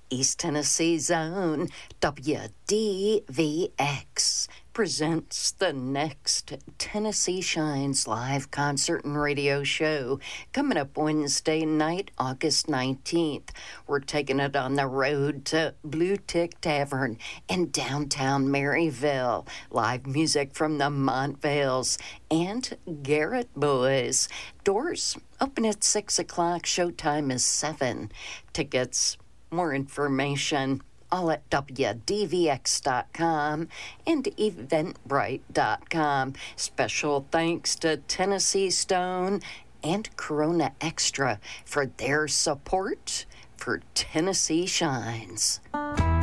East Tennessee Zone, WDVX, presents the next Tennessee Shines live concert and radio show coming up Wednesday night, August 19th. We're taking it on the road to Blue Tick Tavern in downtown Maryville. Live music from the Montvales and Garrett Boys. Doors open at 6 o'clock. Showtime is 7. Tickets, more information, all at WDVX.com and Eventbrite.com. Special thanks to Tennessee Stone and Corona Extra for their support for Tennessee Shines.